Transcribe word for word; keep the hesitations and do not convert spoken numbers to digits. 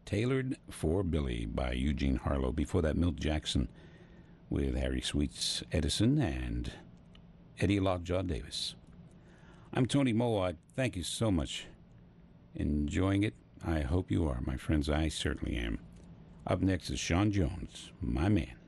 Tailored for Billy by Eugene Harlow. Before that, Milt Jackson with Harry Sweets Edison and Eddie Lockjaw Davis. I'm Tony Mowat. Thank you so much. Enjoying it? I hope you are, my friends. I certainly am. Up next is Sean Jones, my man.